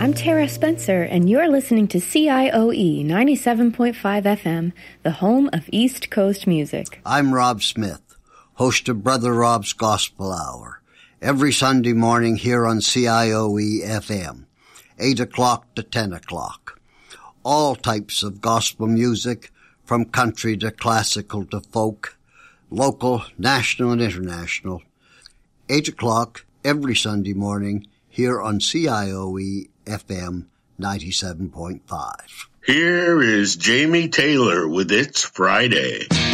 I'm Tara Spencer, and you're listening to CIOE 97.5 FM, the home of East Coast music. I'm Rob Smith, host of Brother Rob's Gospel Hour, every Sunday morning here on CIOE FM, 8 o'clock to 10 o'clock. All types of gospel music, from country to classical to folk, local, national, and international. 8 o'clock every Sunday morning here on CIOE FM 97.5. Here is Jamie Taylor with It's Friday.